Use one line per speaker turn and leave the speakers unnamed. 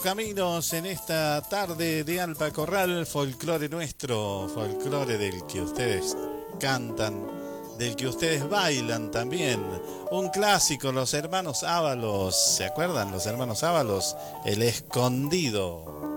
Caminos en esta tarde de Alpa Corral, folclore nuestro, folclore del que ustedes cantan, del que ustedes bailan también. Un clásico, los hermanos Ábalos, ¿se acuerdan? Los hermanos Ábalos, El Escondido.